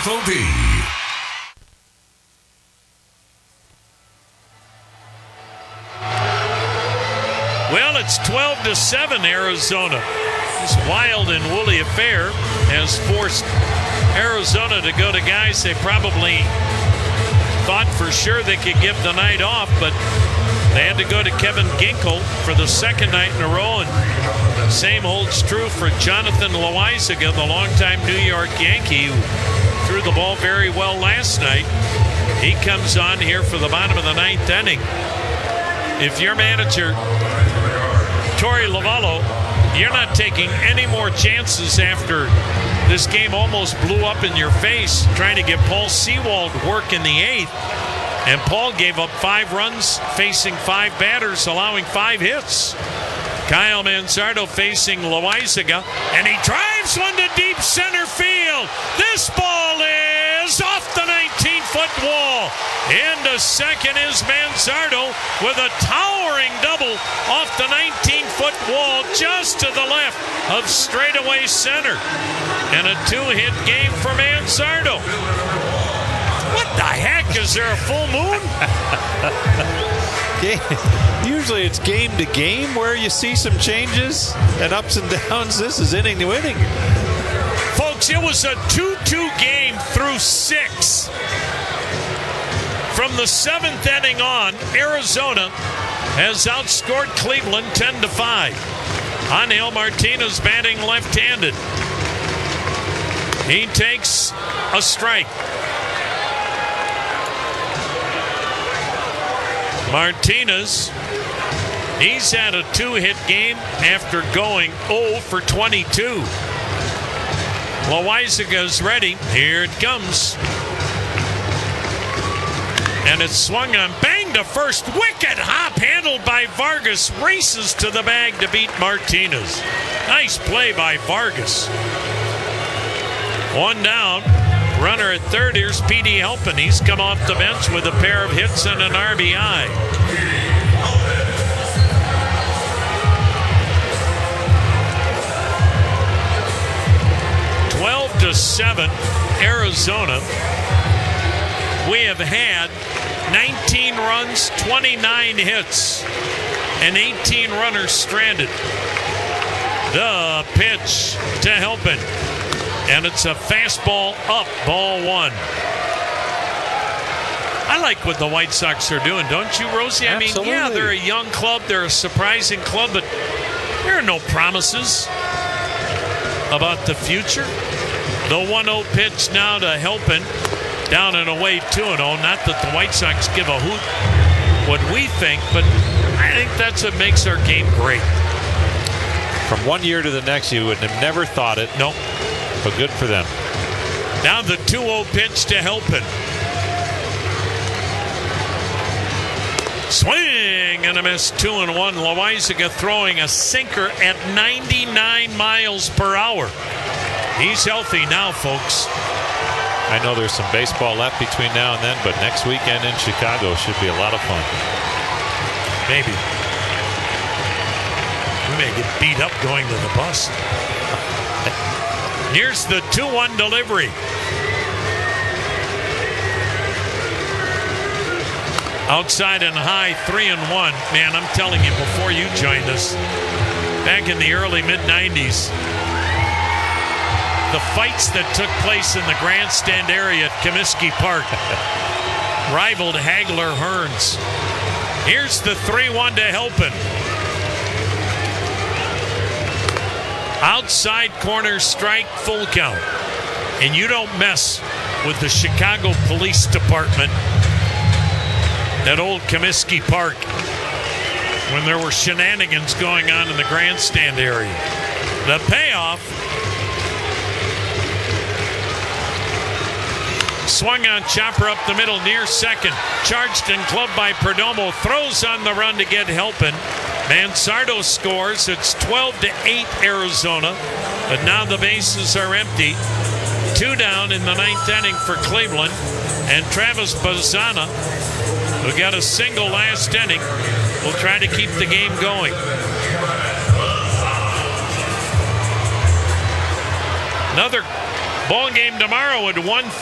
FOB. Well, it's 12-7 Arizona. This wild and woolly affair has forced Arizona to go to guys they probably thought for sure they could give the night off, but they had to go to Kevin Ginkel for the second night in a row, and same holds true for Jonathan Loaisiga, the longtime New York Yankee who threw the ball very well last night. He comes on here for the bottom of the ninth inning. If you're manager Torey Lovullo, you're not taking any more chances after this game almost blew up in your face trying to get Paul Sewald work in the eighth. And Paul gave up 5 runs facing 5 batters, allowing 5 hits. Kyle Manzardo facing Loaisiga, and he drives one to deep center field. This ball is off the 19-foot wall. Into second is Manzardo with a towering double off the 19-foot wall just to the left of straightaway center. And a 2-hit game for Manzardo. What the heck? Is there a full moon? Usually it's game to game where you see some changes and ups and downs. This is inning to inning. Folks, it was a 2-2 game through 6. From the 7th inning on, Arizona has outscored Cleveland 10-5. Angel Martinez batting left-handed. He takes a strike. Martinez, he's had a 2-hit game after going 0 for 22. Loaisiga's ready. Here it comes. And it's swung on. Bang to first. Wicked hop handled by Vargas. Races to the bag to beat Martinez. Nice play by Vargas. 1 down. Runner at third. Here's Petey Halpin. He's come off the bench with a pair of hits and an RBI. (12-7) Arizona. We have had 19 runs, 29 hits, and 18 runners stranded. The pitch to Halpin. And it's a fastball up, ball 1. I like what the White Sox are doing, don't you, Rosie? Absolutely. I mean, yeah, they're a young club, they're a surprising club, but there are no promises about the future. The 1-0 pitch now to Halpin, down and away 2-0. Not that the White Sox give a hoot what we think, but I think that's what makes our game great. From one year to the next, you would have never thought it. Nope. But good for them. Now the 2-0 pitch to Halpin. Swing and a miss, 2-1. Loaisiga throwing a sinker at 99 miles per hour. He's healthy now, folks. I know there's some baseball left between now and then, but next weekend in Chicago should be a lot of fun. Maybe. We may get beat up going to the bus. Here's the 2-1 delivery. Outside and high, 3-1. Man, I'm telling you, before you joined us, back in the early mid-90s, the fights that took place in the grandstand area at Comiskey Park rivaled Hagler-Hearns. Here's the 3-1 to Halpin. Outside corner strike, full count. And you don't mess with the Chicago Police Department at old Comiskey Park when there were shenanigans going on in the grandstand area. The payoff. Swung on, chopper up the middle near second. Charged and clubbed by Perdomo. Throws on the run to get Halpin. Manzardo scores. It's 12-8 Arizona. But now the bases are empty. 2 down in the 9th inning for Cleveland. And Travis Bazzana, who got a single last inning, will try to keep the game going. Another ball game tomorrow at 1:30.